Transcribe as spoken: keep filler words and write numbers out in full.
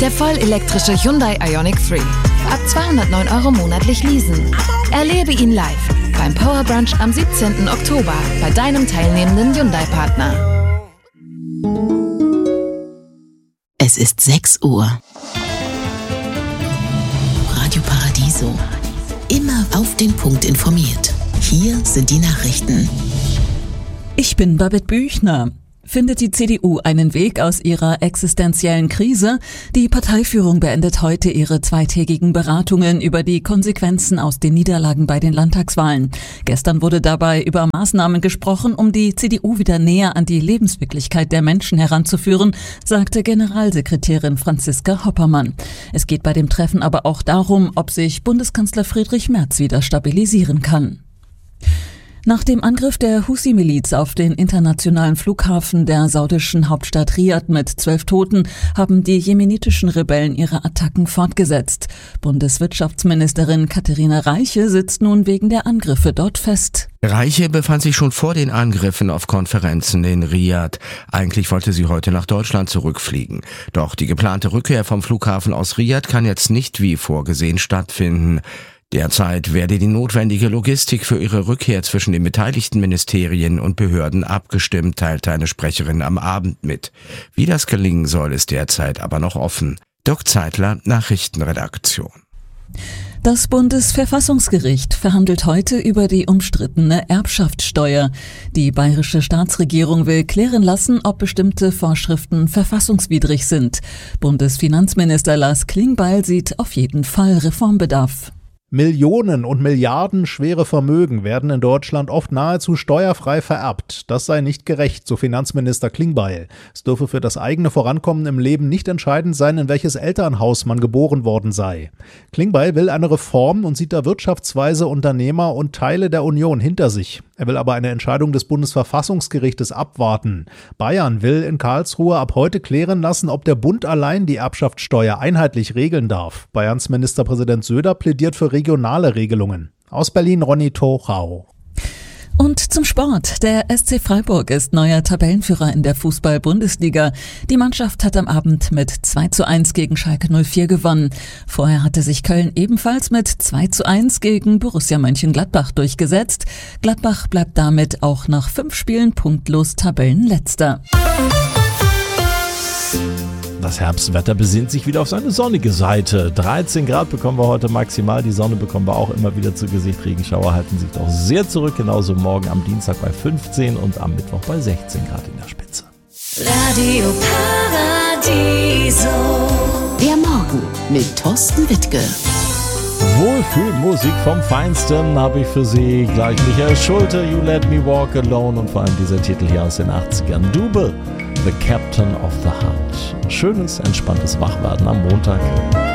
Der vollelektrische Hyundai Ioniq drei. Ab zweihundertneun Euro monatlich leasen. Erlebe ihn live beim Power Brunch am siebzehnten Oktober bei deinem teilnehmenden Hyundai-Partner. Es ist sechs Uhr. Radio Paradiso. Immer auf den Punkt informiert. Hier sind die Nachrichten. Ich bin Babette Büchner. Findet die C D U einen Weg aus ihrer existenziellen Krise? Die Parteiführung beendet heute ihre zweitägigen Beratungen über die Konsequenzen aus den Niederlagen bei den Landtagswahlen. Gestern wurde dabei über Maßnahmen gesprochen, um die C D U wieder näher an die Lebenswirklichkeit der Menschen heranzuführen, sagte Generalsekretärin Franziska Hoppermann. Es geht bei dem Treffen aber auch darum, ob sich Bundeskanzler Friedrich Merz wieder stabilisieren kann. Nach dem Angriff der Husi-Miliz auf den internationalen Flughafen der saudischen Hauptstadt Riad mit zwölf Toten haben die jemenitischen Rebellen ihre Attacken fortgesetzt. Bundeswirtschaftsministerin Katharina Reiche sitzt nun wegen der Angriffe dort fest. Reiche befand sich schon vor den Angriffen auf Konferenzen in Riad. Eigentlich wollte sie heute nach Deutschland zurückfliegen. Doch die geplante Rückkehr vom Flughafen aus Riad kann jetzt nicht wie vorgesehen stattfinden. Derzeit werde die notwendige Logistik für ihre Rückkehr zwischen den beteiligten Ministerien und Behörden abgestimmt, teilte eine Sprecherin am Abend mit. Wie das gelingen soll, ist derzeit aber noch offen. Dirk Zeitler, Nachrichtenredaktion. Das Bundesverfassungsgericht verhandelt heute über die umstrittene Erbschaftssteuer. Die bayerische Staatsregierung will klären lassen, ob bestimmte Vorschriften verfassungswidrig sind. Bundesfinanzminister Lars Klingbeil sieht auf jeden Fall Reformbedarf. Millionen und Milliarden schwere Vermögen werden in Deutschland oft nahezu steuerfrei vererbt. Das sei nicht gerecht, so Finanzminister Klingbeil. Es dürfe für das eigene Vorankommen im Leben nicht entscheidend sein, in welches Elternhaus man geboren worden sei. Klingbeil will eine Reform und sieht da wirtschaftsweise Unternehmer und Teile der Union hinter sich. Er will aber eine Entscheidung des Bundesverfassungsgerichtes abwarten. Bayern will in Karlsruhe ab heute klären lassen, ob der Bund allein die Erbschaftssteuer einheitlich regeln darf. Bayerns Ministerpräsident Söder plädiert für regionale Regelungen. Aus Berlin Ronny Tochau. Und zum Sport. Der S C Freiburg ist neuer Tabellenführer in der Fußball-Bundesliga. Die Mannschaft hat am Abend mit zwei zu eins gegen Schalke null vier gewonnen. Vorher hatte sich Köln ebenfalls mit zwei zu eins gegen Borussia Mönchengladbach durchgesetzt. Gladbach bleibt damit auch nach fünf Spielen punktlos Tabellenletzter. Das Herbstwetter besinnt sich wieder auf seine sonnige Seite. dreizehn Grad bekommen wir heute maximal. Die Sonne bekommen wir auch immer wieder zu Gesicht. Regenschauer halten sich doch sehr zurück. Genauso morgen am Dienstag bei fünfzehn und am Mittwoch bei sechzehn Grad in der Spitze. Radio Paradiso. Der Morgen mit Thorsten Wittke. Wohlfühlmusik vom Feinsten habe ich für Sie. Gleich Michael Schulte, You Let Me Walk Alone und vor allem dieser Titel hier aus den achtzigern. Double, The Captain of the Heart. Schönes, entspanntes Wachwerden am Montag.